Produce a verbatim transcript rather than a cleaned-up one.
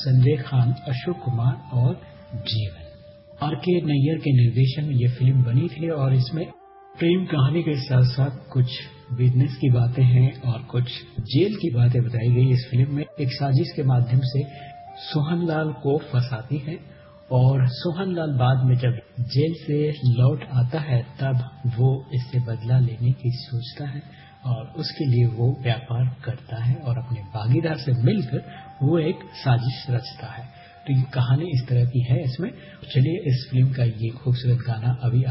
संजय खान, अशोक कुमार और जीवन। आर के नैयर के निर्देशन में ये फिल्म बनी थी और इसमें प्रेम कहानी के साथ साथ कुछ बिजनेस की बातें हैं और कुछ जेल की बातें बताई गई। इस फिल्म में एक साजिश के माध्यम से सोहनलाल को फंसाती है और सोहनलाल बाद में जब जेल से लौट आता है तब वो इससे बदला लेने की सोचता है और उसके लिए वो व्यापार करता है और अपने भागीदार से मिलकर वो एक साजिश रचता है। तो ये कहानी इस तरह की है। इसमें चलिए इस फिल्म का ये खूबसूरत गाना अभी